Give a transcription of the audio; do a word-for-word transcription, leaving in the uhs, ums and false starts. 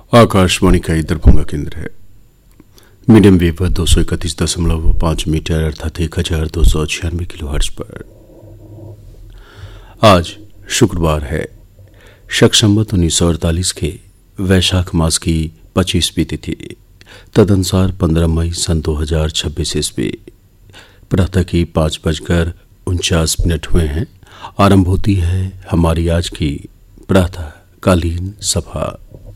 आकाशवाणी का दरभंगा केंद्र है। मीडियम वेव पर दो सौ इकतीस दशमलव पाँच मीटर अर्थात एक हजार दो सौ छियानवे किलो हर्ट्ज पर। आज शुक्रवार है, शक संवत उन्नीस सौ अड़तालीस के वैशाख मास की पच्चीसवीं तिथि, तदनुसार पंद्रह मई सन दो हजार छब्बीस ईस्वी। प्रातः की पाँच बजकर उनचास मिनट हुए हैं। आरंभ होती है हमारी आज की प्रातः कालीन सभा।